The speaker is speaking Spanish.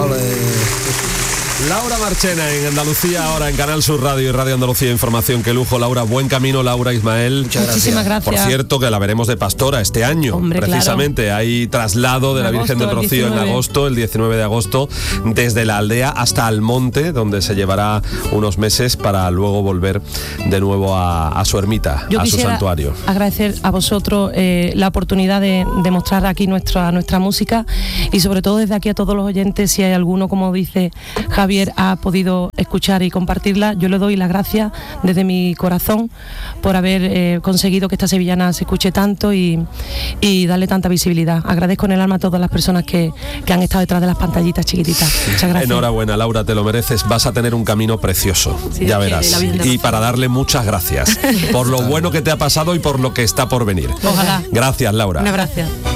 Laura Marchena en Andalucía, ahora en Canal Sur Radio y Radio Andalucía Información. Qué lujo, Laura. Buen camino, Laura, Ismael. Muchísimas gracias. Por cierto, que la veremos de pastora este año. Hombre, precisamente, claro. Hay traslado de la Virgen del Rocío en agosto, el 19 de agosto, desde la aldea hasta Almonte, donde se llevará unos meses para luego volver de nuevo a su ermita, a su santuario. Agradecer a vosotros la oportunidad de mostrar aquí nuestra música, y sobre todo desde aquí a todos los oyentes, si hay alguno, como dice Javier, ha podido escuchar y compartirla, yo le doy las gracias desde mi corazón por haber conseguido que esta sevillana se escuche tanto y darle tanta visibilidad. Agradezco en el alma a todas las personas que han estado detrás de las pantallitas chiquititas. Muchas gracias. Enhorabuena, Laura, te lo mereces. Vas a tener un camino precioso, sí, ya verás. Y para darle muchas gracias por lo bueno que te ha pasado y por lo que está por venir. Ojalá. Gracias, Laura. Un abrazo.